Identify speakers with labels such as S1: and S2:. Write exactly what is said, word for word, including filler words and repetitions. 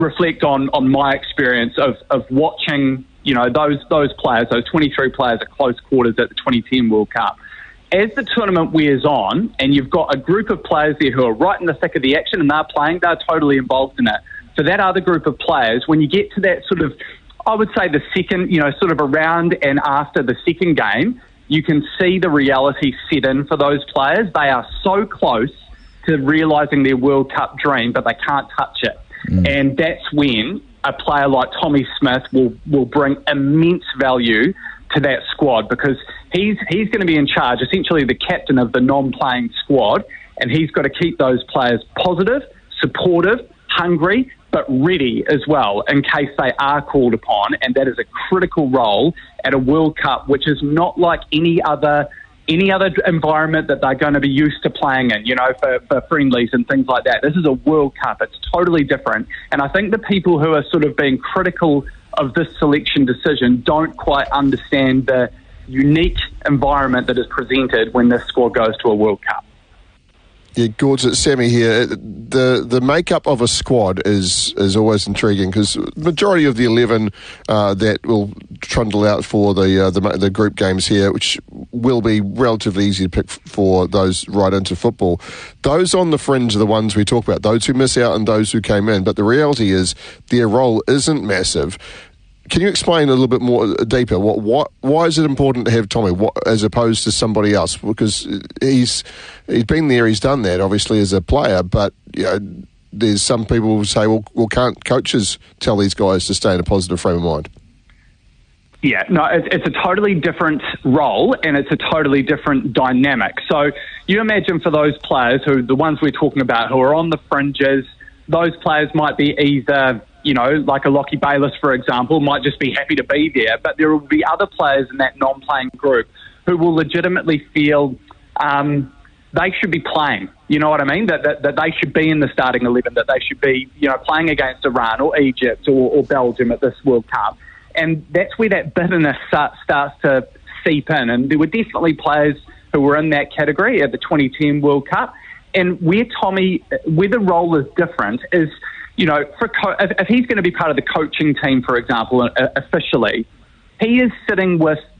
S1: reflect on, on my experience of, of watching, you know, those those players, those twenty-three players at close quarters at the twenty ten World Cup. As the tournament wears on and you've got a group of players there who are right in the thick of the action and they're playing, they're totally involved in it. For that other group of players, when you get to that sort of, I would say the second, you know, sort of around and after the second game, you can see the reality set in for those players. They are so close to realising their World Cup dream, but they can't touch it. Mm. And that's when a player like Tommy Smith will, will bring immense value to that squad, because he's he's going to be in charge, essentially the captain of the non-playing squad, and he's got to keep those players positive, supportive, hungry, but ready as well in case they are called upon. And that is a critical role at a World Cup, which is not like any other any other environment that they're going to be used to playing in, you know, for, for friendlies and things like that. This is a World Cup. It's totally different. And I think the people who are sort of being critical of this selection decision don't quite understand the unique environment that is presented when this squad goes to a World Cup.
S2: Yeah, Gord's, it's Sammy here. The the makeup of a squad is is always intriguing, because the majority of the eleven uh, that will trundle out for the, uh, the the group games here, which will be relatively easy to pick for those right into football, those on the fringe are the ones we talk about, those who miss out and those who came in. But the reality is their role isn't massive. Can you explain a little bit more deeper? What, what, why is it important to have Tommy what, as opposed to somebody else? Because he's he's been there, he's done that, obviously, as a player. But you know, there's some people who say, well, well, can't coaches tell these guys to stay in a positive frame of mind?
S1: Yeah, no, it's, it's a totally different role and it's a totally different dynamic. So you imagine for those players, who the ones we're talking about, who are on the fringes, those players might be either, you know, like a Lockie Bayliss, for example, might just be happy to be there. But there will be other players in that non-playing group who will legitimately feel um, they should be playing. You know what I mean? That, that that they should be in the starting eleven, that they should be, you know, playing against Iran or Egypt or, or Belgium at this World Cup. And that's where that bitterness start, starts to seep in. And there were definitely players who were in that category at the twenty ten World Cup. And where Tommy, where the role is different is, you know, for co- if, if he's going to be part of the coaching team, for example, uh, officially, he is sitting with